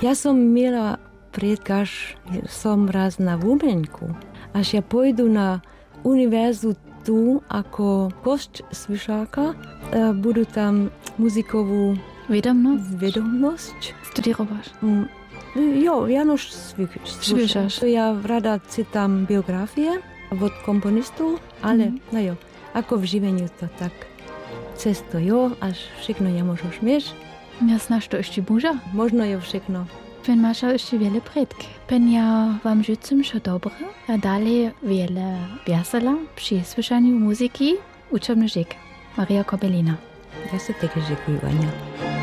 Ja som miela predkaž, som raz na Vumeňku. Až ja pôjdu na univerzu tu ako gošť slyšáka, budú tam muzikovú vedomosť. Studírovaš? Jo, Janoš Slyšáš. Ja rada citám biografie od komponistu, ale no jo, ako v živeniu to tak. Cesto jo, až všechno nemôžu šmieš. Ja znaš to ešte muža? Možno jo všechno. Pen máš ešte veľa predky. Pen ja vám žicím všetko dobre a dalej veľa vesela pri slyšaniu muziky učebný žik. Maria Kobelina. Ja sa také žikujú, Ania.